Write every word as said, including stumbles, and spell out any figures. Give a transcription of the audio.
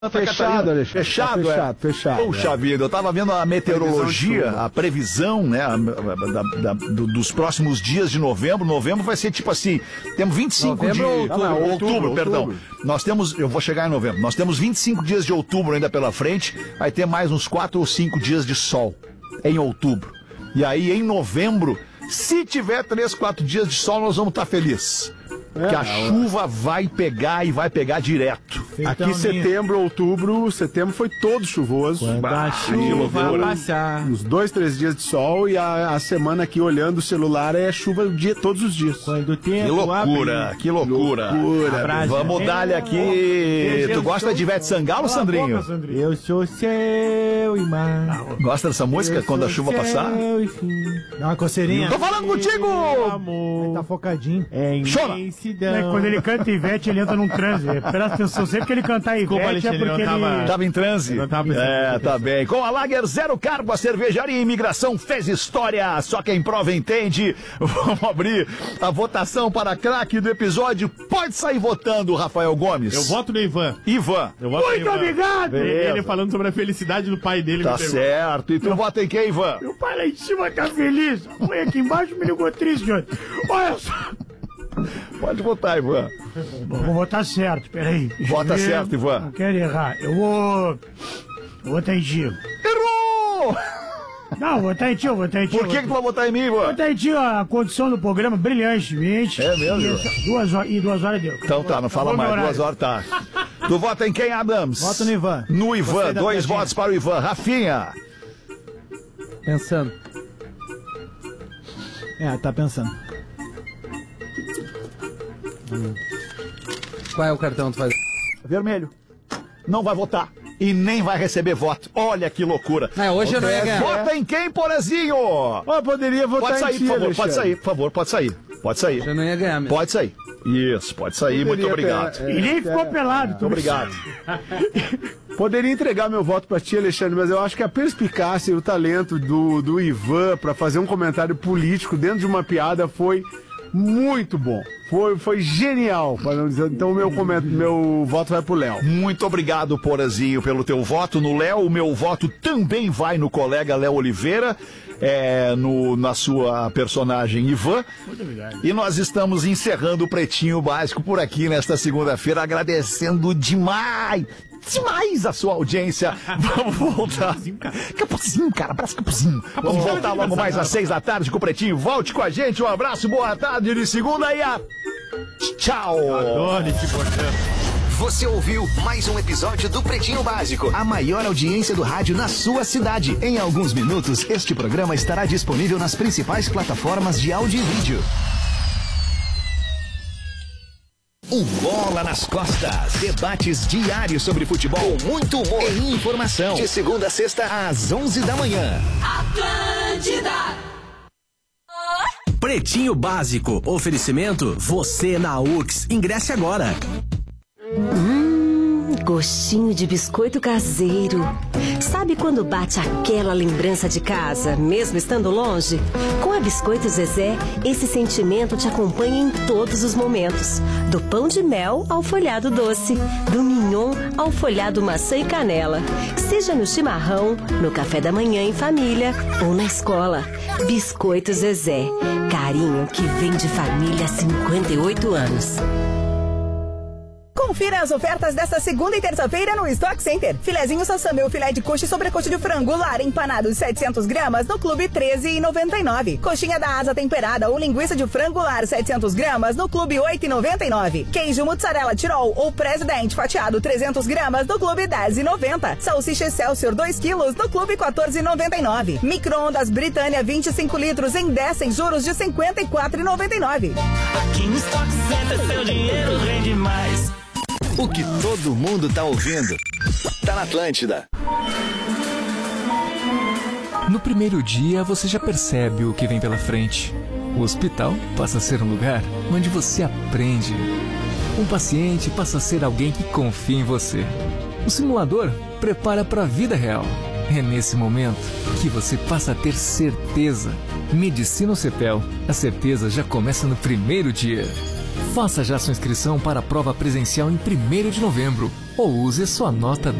Fechado, Alexandre. Fechado, tá fechado, é. fechado. Puxa é. vida, eu tava vendo a meteorologia, a previsão, né, a, da, da, do, dos próximos dias de novembro. Novembro vai ser tipo assim, temos vinte e cinco novembro, dias... outubro, não, não, outubro, outubro, perdão. outubro. Nós temos, eu vou chegar em novembro, nós temos vinte e cinco dias de outubro ainda pela frente, vai ter mais uns quatro ou cinco dias de sol em outubro. E aí, em novembro, se tiver três, quatro dias de sol, nós vamos estar felizes. É, que a chuva vai pegar e vai pegar direto. Aqui Então, setembro, outubro, setembro foi todo chuvoso. Quando Bah, a chuva passar. Uns dois, três dias de sol e a, a semana aqui olhando o celular é chuva o dia, todos os dias. Quando o tempo Que loucura, abre. que loucura. Loucura. Vamos dar-lhe aqui. Tu gosta de Ivete Sangalo, Sandrinho? Eu sou seu imã. Gosta dessa música, Eu quando a sou chuva passar? seu fim. Dá uma coceirinha. Tô falando contigo! Meu amor. Tá focadinho. É Chora. imensidão. É, quando ele canta Ivete, ele entra num transe. Presta atenção, sempre que ele cantar Desculpa, Ivete é Alexandre, porque não tava- ele... Tava em transe? Eu não tava pensando É, nisso. tá bem. Com a Lager Zero Carbo, a cervejaria e imigração fez história. Só quem prova entende. Vamos abrir a votação para craque do episódio. Pode sair votando, Rafael Gomes. Eu voto no Ivan. Ivan. Eu voto no Muito Ivan. obrigado! Beleza. Ele falando sobre a felicidade do pai dele. Tá me pegou. certo. E tu vota em quem, Ivan? Meu pai lá em cima tá feliz. A mãe aqui embaixo me ligou triste hoje. Olha só. Pode votar, Ivan. Bom, vou votar certo, peraí. Deixa eu Vota ver. certo, Ivan. Não quero errar. Eu vou... Eu vou votar em ti. Errou! Não, vou votar em ti, eu vou votar em ti. Por que que tu vai votar em mim, Vou Ivan? votar em ti, ó, a condição do programa brilhantemente. É mesmo? E essa- duas horas, e duas horas deu. Então tá, não fala Acabou mais. meu Duas horas tá. Tu vota em quem, Adams? Voto no Ivan. No Ivan. Gostei da Dois piadinha. votos para o Ivan. Rafinha. Pensando. É, tá pensando. Qual é o cartão que tu faz? Vermelho. Não vai votar. E nem vai receber voto. Olha que loucura. Ah, hoje eu não ia ganhar. Vota em quem, Porazinho? Ó, poderia votar Pode sair, em ti, por favor. Alexandre. Pode sair, por favor. Pode sair. Pode sair. Eu não ia ganhar mesmo. Pode sair. Isso, pode sair. Muito Poderia obrigado. ter- é, E nem ficou é, pelado. Muito obrigado. Poderia entregar meu voto pra ti, Alexandre, mas eu acho que a perspicácia e o talento do, do Ivan pra fazer um comentário político dentro de uma piada foi muito bom. Foi, foi genial, para não dizer. Então, meu, coment... meu voto vai pro Léo. Muito obrigado, Porazinho, pelo teu voto no Léo. O meu voto também vai no colega Léo Oliveira, é, no, na sua personagem Ivan. Muito obrigado. E nós estamos encerrando o Pretinho Básico por aqui nesta segunda-feira, agradecendo demais, demais a sua audiência. Vamos voltar. Capuzinho, cara, abraço Capuzinho. Vamos voltar logo mais às seis da tarde com o Pretinho. Volte com a gente, um abraço, boa tarde de segunda e a... Tchau. Adoro te cortando. Você ouviu mais um episódio do Pretinho Básico, a maior audiência do rádio na sua cidade. Em alguns minutos, este programa estará disponível nas principais plataformas de áudio e vídeo. Um Bola nas Costas. Debates diários sobre futebol, com muito humor e informação. De segunda a sexta, às onze da manhã. Atlântida! Pretinho Básico. Oferecimento você na U X. Ingresse agora. Hum, gostinho de biscoito caseiro. Sabe quando bate aquela lembrança de casa, mesmo estando longe? Com a Biscoito Zezé, esse sentimento te acompanha em todos os momentos. Do pão de mel ao folhado doce, do mignon ao folhado maçã e canela. Seja no chimarrão, no café da manhã em família ou na escola. Biscoito Zezé, carinho que vem de família há cinquenta e oito anos. Confira as ofertas desta segunda e terça-feira no Stock Center. Filezinho Sassami, o filé de coxa e sobrecoxa de frango lar empanado setecentos gramas no Clube treze reais e noventa e nove. Coxinha da asa temperada ou linguiça de frango lar setecentos gramas no Clube oito reais e noventa e nove. Queijo mussarela Tirol ou Presidente fatiado trezentos gramas no Clube dez reais e noventa. Salsicha Excelsior dois quilos no Clube quatorze reais e noventa e nove. Micro-ondas Britânia vinte e cinco litros em dez sem juros de cinquenta e quatro reais e noventa e nove. Aqui no Stock Center seu dinheiro rende mais. O que todo mundo tá ouvindo tá na Atlântida. No primeiro dia, você já percebe o que vem pela frente. O hospital passa a ser um lugar onde você aprende. Um paciente passa a ser alguém que confia em você. O simulador prepara para a vida real. É nesse momento que você passa a ter certeza. Medicina Cepel. A certeza já começa no primeiro dia. Faça já sua inscrição para a prova presencial em primeiro de novembro ou use sua nota